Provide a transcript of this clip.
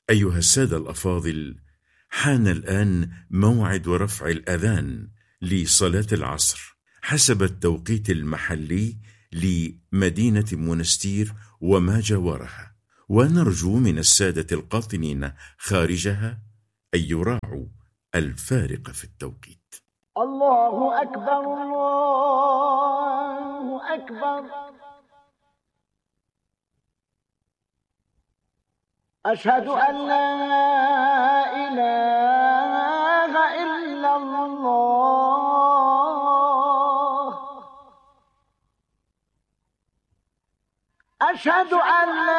أيها السادة الأفاضل، حان الآن موعد رفع الأذان لصلاة العصر حسب التوقيت المحلي لمدينة منستير وما جاورها، ونرجو من السادة القاطنين خارجها أن يراعوا الفارق في التوقيت. الله أكبر الله أكبر، أشهد أن لا إله إلا الله، أشهد أن لا